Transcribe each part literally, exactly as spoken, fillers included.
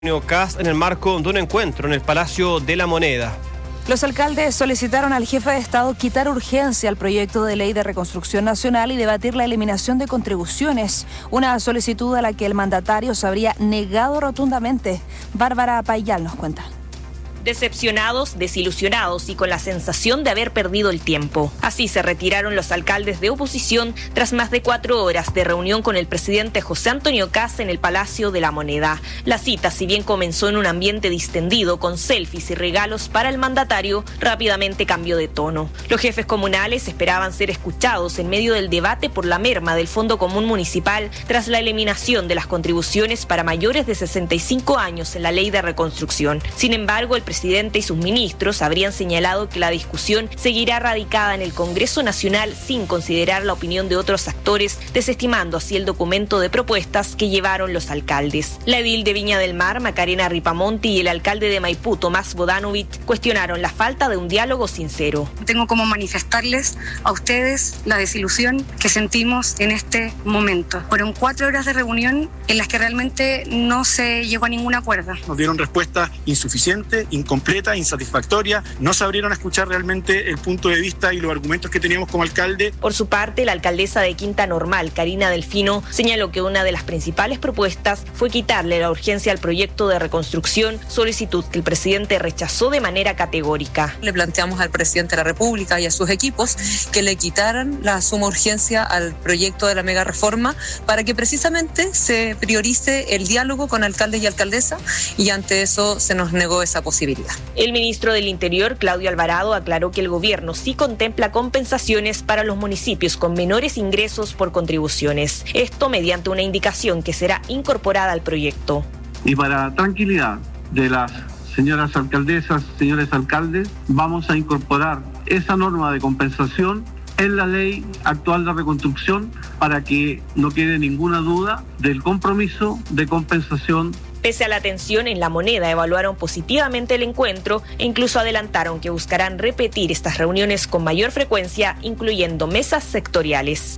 Antonio Kast en el marco de un encuentro en el Palacio de la Moneda. Los alcaldes solicitaron al jefe de Estado quitar urgencia al proyecto de ley de reconstrucción nacional y debatir la eliminación de contribuciones, una solicitud a la que el mandatario se habría negado rotundamente. Bárbara Payal nos cuenta. Decepcionados, desilusionados y con la sensación de haber perdido el tiempo. Así se retiraron los alcaldes de oposición tras más de cuatro horas de reunión con el presidente José Antonio Kast en el Palacio de la Moneda. La cita, si bien comenzó en un ambiente distendido con selfies y regalos para el mandatario, rápidamente cambió de tono. Los jefes comunales esperaban ser escuchados en medio del debate por la merma del Fondo Común Municipal tras la eliminación de las contribuciones para mayores de sesenta y cinco años en la Ley de Reconstrucción. Sin embargo, el presidente y sus ministros habrían señalado que la discusión seguirá radicada en el Congreso Nacional sin considerar la opinión de otros actores, desestimando así el documento de propuestas que llevaron los alcaldes. La edil de Viña del Mar, Macarena Ripamonti, y el alcalde de Maipú, Tomás Bodanovich, cuestionaron la falta de un diálogo sincero. Tengo como manifestarles a ustedes la desilusión que sentimos en este momento. Fueron cuatro horas de reunión en las que realmente no se llegó a ningún acuerdo. Nos dieron respuesta insuficiente, incompleta, insatisfactoria, no se abrieron a escuchar realmente el punto de vista y los argumentos que teníamos como alcalde. Por su parte, la alcaldesa de Quinta Normal, Karina Delfino, señaló que una de las principales propuestas fue quitarle la urgencia al proyecto de reconstrucción, solicitud que el presidente rechazó de manera categórica. Le planteamos al presidente de la República y a sus equipos que le quitaran la suma urgencia al proyecto de la mega reforma para que precisamente se priorice el diálogo con alcaldes y alcaldesas, y ante eso se nos negó esa posibilidad. El ministro del Interior, Claudio Alvarado, aclaró que el gobierno sí contempla compensaciones para los municipios con menores ingresos por contribuciones. Esto mediante una indicación que será incorporada al proyecto. Y para tranquilidad de las señoras alcaldesas, señores alcaldes, vamos a incorporar esa norma de compensación en la ley actual de reconstrucción para que no quede ninguna duda del compromiso de compensación. Pese a la tensión en La Moneda, evaluaron positivamente el encuentro e incluso adelantaron que buscarán repetir estas reuniones con mayor frecuencia, incluyendo mesas sectoriales.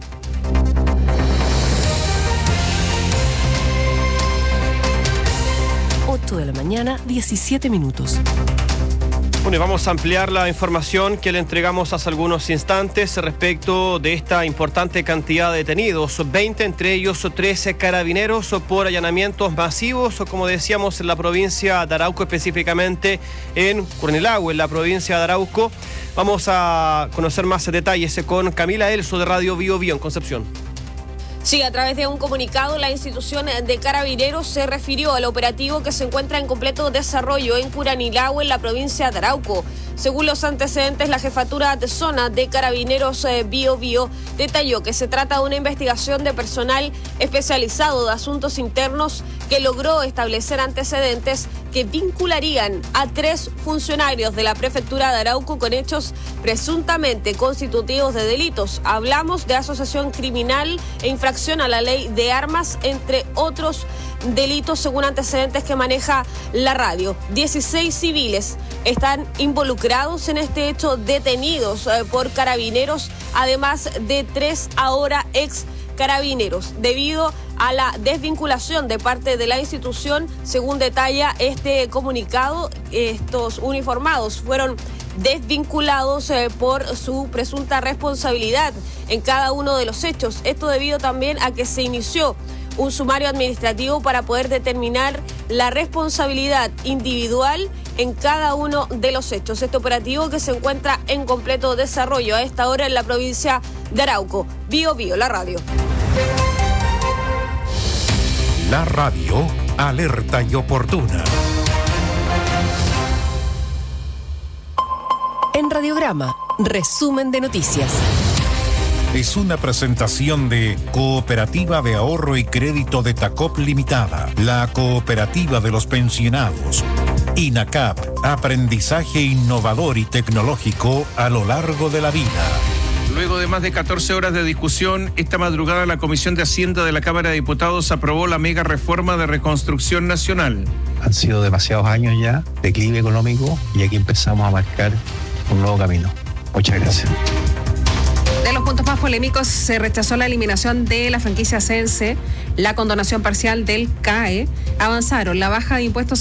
ocho de la mañana, diecisiete minutos. Bueno, y vamos a ampliar la información que le entregamos hace algunos instantes respecto de esta importante cantidad de detenidos, veinte, entre ellos trece carabineros por allanamientos masivos, como decíamos, en la provincia de Arauco, específicamente en Curanilahue, en la provincia de Arauco. Vamos a conocer más detalles con Camila Elso de Radio Bio Bio en Concepción. Sí, a través de un comunicado, la institución de Carabineros se refirió al operativo que se encuentra en completo desarrollo en Curanilahue, en la provincia de Arauco. Según los antecedentes, la jefatura de zona de Carabineros eh, Bio Bio detalló que se trata de una investigación de personal especializado de asuntos internos que logró establecer antecedentes que vincularían a tres funcionarios de la prefectura de Arauco con hechos presuntamente constitutivos de delitos. Hablamos de asociación criminal e infracción a la ley de armas, entre otros delitos, según antecedentes que maneja la radio. dieciséis civiles están involucrados en este hecho, detenidos eh, por carabineros, además de tres ahora ex carabineros, debido a la desvinculación de parte de la institución. Según detalla este comunicado, estos uniformados fueron desvinculados eh, por su presunta responsabilidad en cada uno de los hechos. Esto debido también a que se inició un sumario administrativo para poder determinar la responsabilidad individual en cada uno de los hechos. Este operativo que se encuentra en completo desarrollo a esta hora en la provincia de Arauco. Bio Bio, la radio. La radio, alerta y oportuna. En Radiograma, resumen de noticias. Es una presentación de Cooperativa de Ahorro y Crédito de Tacop Limitada, la cooperativa de los pensionados. INACAP, aprendizaje innovador y tecnológico a lo largo de la vida. Luego de más de catorce horas de discusión, esta madrugada la Comisión de Hacienda de la Cámara de Diputados aprobó la mega reforma de reconstrucción nacional. Han sido demasiados años ya, declive económico, y aquí empezamos a marcar un nuevo camino. Muchas gracias. De los los puntos más polémicos, se rechazó la eliminación de la franquicia Sense, la condonación parcial del C A E, avanzaron la baja de impuestos